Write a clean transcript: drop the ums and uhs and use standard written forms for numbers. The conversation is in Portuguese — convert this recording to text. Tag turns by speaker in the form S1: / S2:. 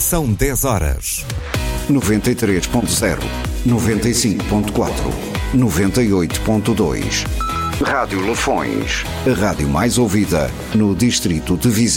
S1: São 10 horas.
S2: 93.0, 95.4, 98.2. Rádio Lafões, a rádio mais ouvida no distrito de Viseu.